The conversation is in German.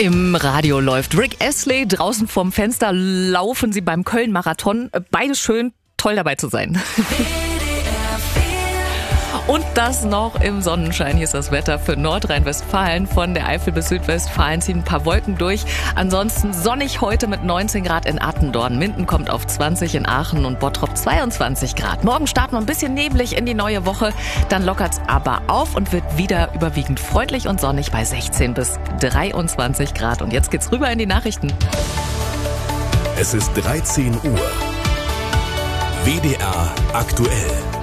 Im Radio läuft Rick Astley. Draußen vorm Fenster laufen sie beim Köln-Marathon. Beides schön, toll dabei zu sein. Und das noch im Sonnenschein. Hier ist das Wetter für Nordrhein-Westfalen. Von der Eifel bis Südwestfalen ziehen ein paar Wolken durch. Ansonsten sonnig heute mit 19 Grad in Attendorn. Minden kommt auf 20, in Aachen und Bottrop 22 Grad. Morgen starten wir ein bisschen neblig in die neue Woche. Dann lockert's aber auf und wird wieder überwiegend freundlich und sonnig bei 16 bis 23 Grad. Und jetzt geht's rüber in die Nachrichten. Es ist 13 Uhr. WDR aktuell.